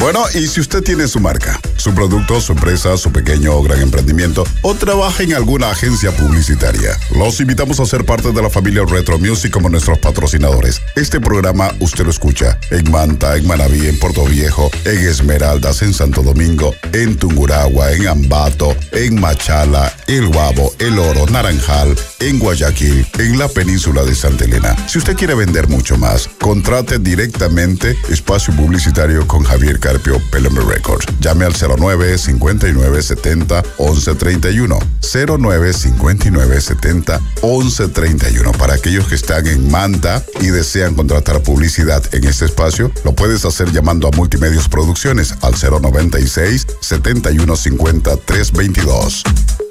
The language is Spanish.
Bueno, y si usted tiene su marca, su producto, su empresa, su pequeño o gran emprendimiento o trabaja en alguna agencia publicitaria, los invitamos a ser parte de la familia Retro Music como nuestros patrocinadores. Este programa usted lo escucha en Manta, en Manabí, en Puerto Viejo, en Esmeraldas, en Santo Domingo, en Tungurahua, en Ambato, en Machala, El Guabo, El Oro, Naranjal, en Guayaquil, en la península de Santa Elena. Si usted quiere vender mucho más, contrate directamente espacio publicitario con Javier Carpio Pelham Records. Llame al 09-5970-1131. 09-5970-1131. Para aquellos que están en Manta y desean contratar publicidad en este espacio, lo puedes hacer llamando a Multimedios Producciones al 096-7150-322.